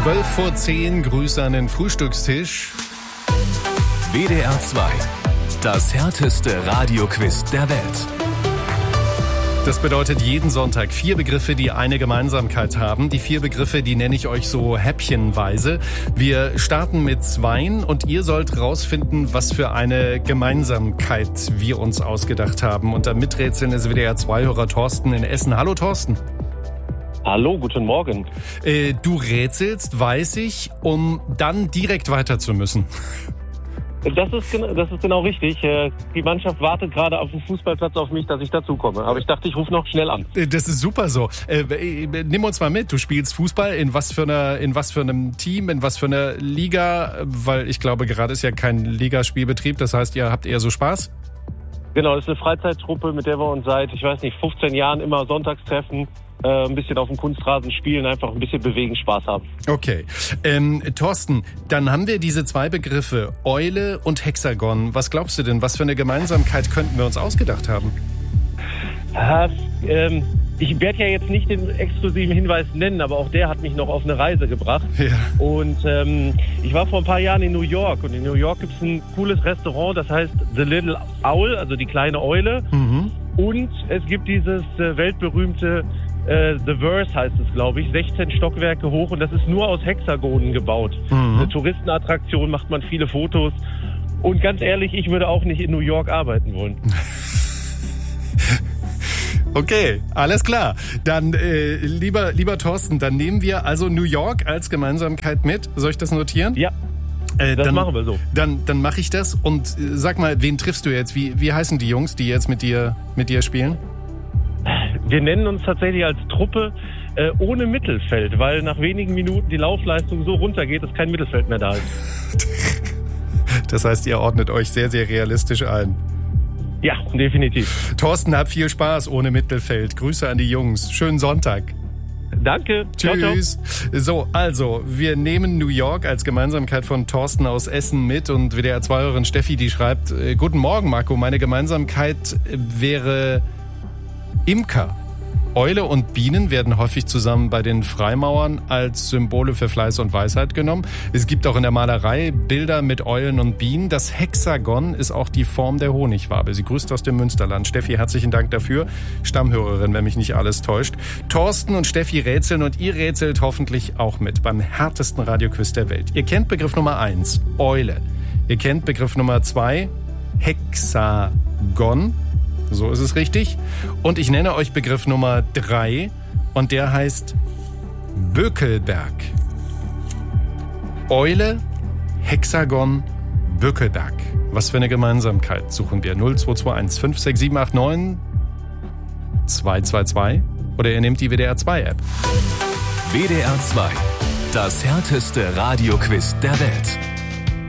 12:10 Grüße an den Frühstückstisch. WDR 2, das härteste Radioquiz der Welt. Das bedeutet jeden Sonntag 4 Begriffe, die eine Gemeinsamkeit haben. Die 4 Begriffe, die nenne ich euch so häppchenweise. Wir starten mit 2 und ihr sollt rausfinden, was für eine Gemeinsamkeit wir uns ausgedacht haben. Und am Miträtseln ist WDR 2-Hörer Thorsten in Essen. Hallo Thorsten. Hallo, guten Morgen. Du rätselst, weiß ich, um dann direkt weiter zu müssen. Das ist genau richtig. Die Mannschaft wartet gerade auf dem Fußballplatz auf mich, dass ich dazukomme. Aber ich dachte, ich rufe noch schnell an. Das ist super so. Nimm uns mal mit. Du spielst Fußball. In was für einem Team, in was für einer Liga? Weil ich glaube, gerade ist ja kein Ligaspielbetrieb. Das heißt, ihr habt eher so Spaß? Genau, das ist eine Freizeittruppe, mit der wir uns seit, 15 Jahren immer sonntags treffen. Ein bisschen auf dem Kunstrasen spielen, einfach ein bisschen bewegen, Spaß haben. Okay. Thorsten, dann haben wir diese 2 Begriffe, Eule und Hexagon. Was glaubst du denn, was für eine Gemeinsamkeit könnten wir uns ausgedacht haben? Ich werde ja jetzt nicht den exklusiven Hinweis nennen, aber auch der hat mich noch auf eine Reise gebracht. Ja. Und ich war vor ein paar Jahren in New York. Und in New York gibt es ein cooles Restaurant, das heißt The Little Owl, also die kleine Eule. Mhm. Und es gibt dieses weltberühmte The Verse heißt es, glaube ich, 16 Stockwerke hoch und das ist nur aus Hexagonen gebaut. Mhm. Eine Touristenattraktion, macht man viele Fotos und ganz ehrlich, ich würde auch nicht in New York arbeiten wollen. Okay, alles klar. Dann, lieber Thorsten, dann nehmen wir also New York als Gemeinsamkeit mit. Soll ich das notieren? Ja. Das machen wir so. Dann mache ich das und sag mal, wen triffst du jetzt? Wie heißen die Jungs, die jetzt mit dir spielen? Wir nennen uns tatsächlich als Truppe ohne Mittelfeld, weil nach wenigen Minuten die Laufleistung so runtergeht, dass kein Mittelfeld mehr da ist. Das heißt, ihr ordnet euch sehr, sehr realistisch ein. Ja, definitiv. Thorsten, hab viel Spaß ohne Mittelfeld. Grüße an die Jungs. Schönen Sonntag. Danke. Tschüss. Ciao, ciao. So, also, wir nehmen New York als Gemeinsamkeit von Thorsten aus Essen mit und WDR 2-Hörerin Steffi, die schreibt, guten Morgen, Marco, meine Gemeinsamkeit wäre Imker. Eule und Bienen werden häufig zusammen bei den Freimauern als Symbole für Fleiß und Weisheit genommen. Es gibt auch in der Malerei Bilder mit Eulen und Bienen. Das Hexagon ist auch die Form der Honigwabe. Sie grüßt aus dem Münsterland. Steffi, herzlichen Dank dafür. Stammhörerin, wenn mich nicht alles täuscht. Thorsten und Steffi rätseln und ihr rätselt hoffentlich auch mit beim härtesten Radioquiz der Welt. Ihr kennt Begriff Nummer 1, Eule. Ihr kennt Begriff Nummer 2, Hexagon. So ist es richtig. Und ich nenne euch Begriff Nummer 3 und der heißt Bökelberg. Eule, Hexagon, Bökelberg. Was für eine Gemeinsamkeit suchen wir? 0221 56789 222 oder ihr nehmt die WDR 2 App. WDR 2, das härteste Radioquiz der Welt.